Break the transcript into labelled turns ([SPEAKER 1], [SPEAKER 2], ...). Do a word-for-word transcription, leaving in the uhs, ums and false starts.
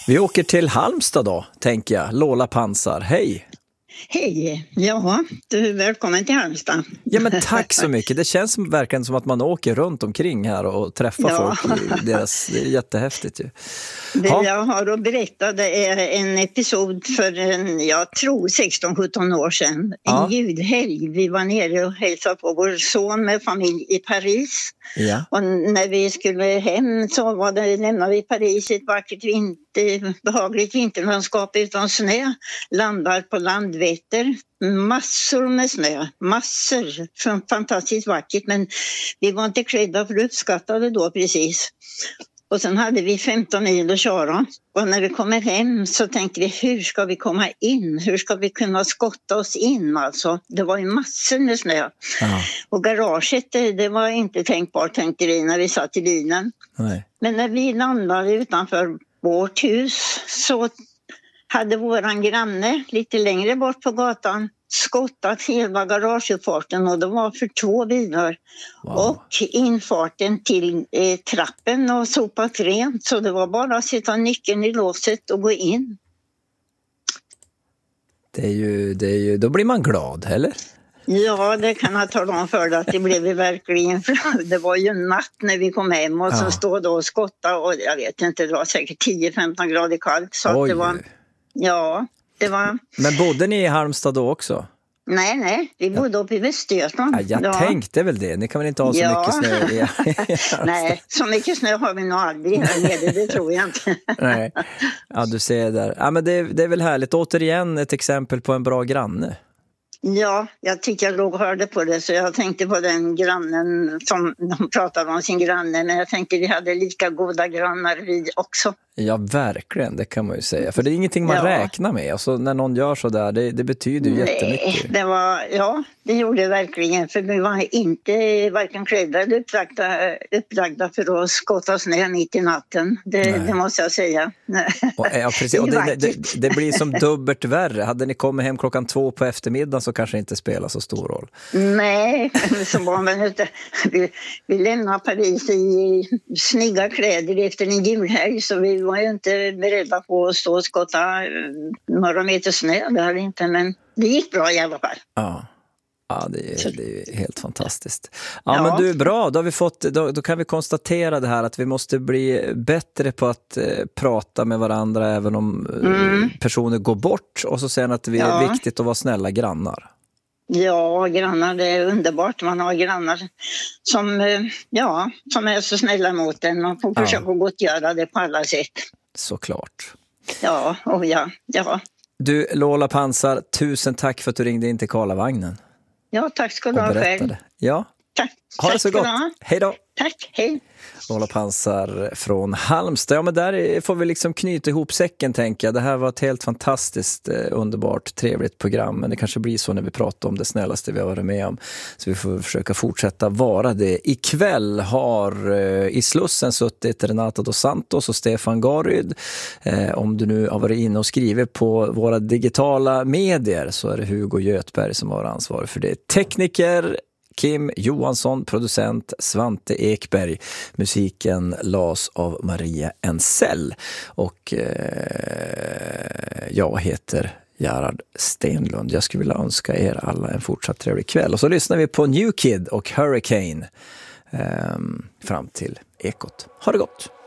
[SPEAKER 1] Vi åker till Halmstad då, tänker jag. Lola Pansar, hej!
[SPEAKER 2] Hej, ja, du är välkommen till Halmstad.
[SPEAKER 1] Ja, men tack så mycket. Det känns som, verkligen som att man åker runt omkring här och träffar ja. folk i deras, det är jättehäftigt ju.
[SPEAKER 2] Det jag har att berätta, det är en episod för en, jag tror sexton sjutton år sedan. En ja. julhelg. Vi var nere och hälsade på vår son med familj i Paris.
[SPEAKER 1] Ja.
[SPEAKER 2] Och när vi skulle hem så var det, lämnade vi Paris i ett vackert vinter, behagligt vinterlandskap utan snö. Landar på Landvetter. Massor med snö, massor, fantastiskt vackert, men vi var inte klädda för uppskattade då precis. Och sen hade vi femton mil att köra och när vi kommer hem så tänkte vi, hur ska vi komma in? Hur ska vi kunna skotta oss in? Alltså, det var ju massor med snö. Ja. Och garaget, det, det var inte tänkbart, tänkte vi när vi satt i bilen.
[SPEAKER 1] Nej.
[SPEAKER 2] Men när vi landade utanför vårt hus så hade våran granne lite längre bort på gatan skottat hela garageuppfarten och det var för två bilar. Wow. Och infarten till eh, trappen och sopat rent, så det var bara att sätta nyckeln i låset och gå in.
[SPEAKER 1] Det är ju, det är ju, då blir man glad, eller?
[SPEAKER 2] Ja, det kan jag tala om för dig att det blev verkligen. Det var ju natt när vi kom hem och ja. så stod då och skotta och jag vet inte, det var säkert tio femton grader kallt. Så att det var, ja, det var...
[SPEAKER 1] Men bodde ni i Halmstad då också?
[SPEAKER 2] Nej, nej, vi bodde uppe i Västergötland.
[SPEAKER 1] Ja, jag ja. tänkte väl det. Ni kan väl inte ha så ja. mycket snö i, i
[SPEAKER 2] Nej, så mycket snö har vi nog aldrig här nere, det tror jag inte.
[SPEAKER 1] Nej, ja du ser där. Ja, men det, det är väl härligt. Återigen ett exempel på en bra granne.
[SPEAKER 2] Ja, jag tycker jag låg och hörde på det så jag tänkte på den grannen som de pratade om sin granne, men jag tänkte vi hade lika goda grannar vi också. Ja,
[SPEAKER 1] verkligen, det kan man ju säga. För det är ingenting man ja. räknar med. Alltså, när någon gör så där, det, det betyder ju Nej, jättemycket.
[SPEAKER 2] Det var, ja, det gjorde det verkligen. För vi var inte varken klädda eller upplagda, upplagda för att skotta snö mitt i natten. Det, det måste jag säga.
[SPEAKER 1] Och, ja, precis. Och det, det, det blir som dubbelt värre. Hade ni kommit hem klockan två på eftermiddagen så kanske inte spelar så stor roll.
[SPEAKER 2] Nej, så var man inte. Vi, vi lämnade Paris i snygga kläder efter en julhelg så vi var ju inte beredda på att stå och skotta några meter snö. Det hade inte, men det gick bra i alla fall.
[SPEAKER 1] Ja, ja det, är, det är helt fantastiskt. Ja, ja, men du är bra. Då, har vi fått, då, då kan vi konstatera det här att vi måste bli bättre på att eh, prata med varandra även om mm. eh, personer går bort. Och så sen att det ja. är viktigt att vara snälla grannar.
[SPEAKER 2] Ja, grannar, det är underbart. Man har grannar som, ja, som är så snälla mot en. Man får försöka ja. gottgöra det på alla sätt.
[SPEAKER 1] Såklart.
[SPEAKER 2] Ja, och ja, ja.
[SPEAKER 1] Du, Lola Pansar, tusen tack för att du ringde in till Karlavagnen.
[SPEAKER 2] Ja, tack ska du ha själv.
[SPEAKER 1] Ja,
[SPEAKER 2] tack.
[SPEAKER 1] Ha det så gott. Hej då.
[SPEAKER 2] Tack, hej.
[SPEAKER 1] Lola Pansar från Halmstad. Ja, men där får vi liksom knyta ihop säcken, tänker jag. Det här var ett helt fantastiskt, eh, underbart, trevligt program. Men det kanske blir så när vi pratar om det snällaste vi har varit med om. Så vi får försöka fortsätta vara det. Ikväll har eh, i Slussen suttit Renata dos Santos och Stefan Garyd. Eh, om du nu har varit inne och skrivit på våra digitala medier så är det Hugo Götberg som har ansvar för det. Tekniker Kim Johansson, producent Svante Ekberg. Musiken las av Maria Ensell. Och eh, jag heter Gerard Stenlund. Jag skulle vilja önska er alla en fortsatt trevlig kväll. Och så lyssnar vi på New Kid och Hurricane eh, fram till Ekot. Ha det gott!